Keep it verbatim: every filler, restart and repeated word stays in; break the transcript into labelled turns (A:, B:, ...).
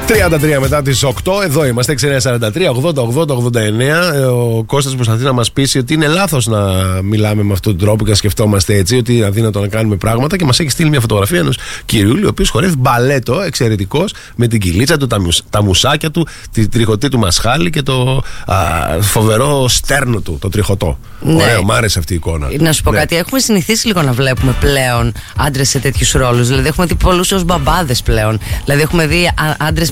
A: τριάντα τρία μετά τις οκτώ, εδώ είμαστε. έξι εννιά σαράντα τρία ογδόντα ογδόντα ογδόντα εννέα. Ο Κώστας προσπαθεί να μας πείσει ότι είναι λάθος να μιλάμε με αυτόν τον τρόπο και να σκεφτόμαστε έτσι, ότι είναι αδύνατο να κάνουμε πράγματα, και μας έχει στείλει μια φωτογραφία ενός κυριούλη, ο οποίος χορεύει μπαλέτο, εξαιρετικός, με την κυλίτσα του, τα, μουσ, τα μουσάκια του, τη τριχωτή του μασχάλη και το α, φοβερό στέρνο του, το τριχωτό. Ναι. Ωραίο, μ' άρεσε αυτή η εικόνα.
B: Να σου πω
A: ναι.
B: κάτι, έχουμε συνηθίσει λίγο να βλέπουμε πλέον άντρες σε τέτοιους ρόλους. Δηλαδή, έχουμε δει πολλούς ως μπαμπάδες πλέον. Δηλαδή, έχουμε δει άντρες